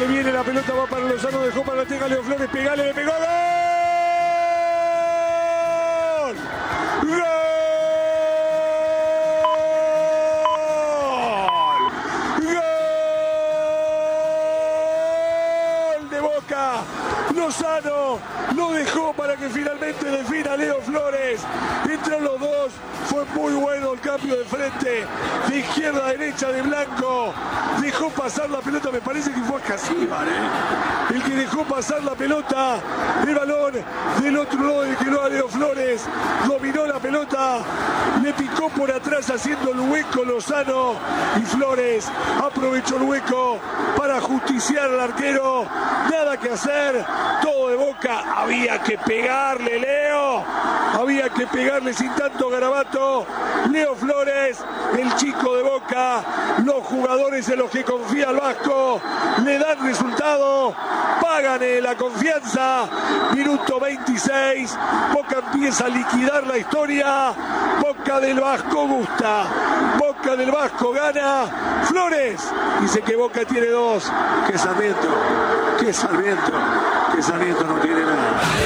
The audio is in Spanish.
Se viene la pelota, va para Lozano, dejó para la tenga Leo Flores, pegale, le pegó, ¡gol! ¡Gol! ¡Gol de Boca! Lozano lo dejó para que finalmente defina Leo Flores. Entre los dos fue muy bueno el cambio de frente, de izquierda a derecha de Blanco. Dejó pasar la pelota, me parece que fue a Casíbar, el que dejó pasar la pelota. El balón del otro lado del que lo a Leo Flores. Dominó la pelota, le picó por atrás haciendo el hueco Lozano. Y Flores aprovechó el hueco para justiciar al arquero. Nada que hacer, todo de Boca. Había que pegarle, Leo. Había que pegarle sin tanto garabato. Leo Flores, el chico de Boca, los jugadores en los que confía el Vasco, le dan resultado, pagan la confianza. Minuto 26, Boca empieza a liquidar la historia. Boca del Vasco gusta, Boca del Vasco gana. Flores dice que Boca tiene dos. Que Sarmiento no tiene nada.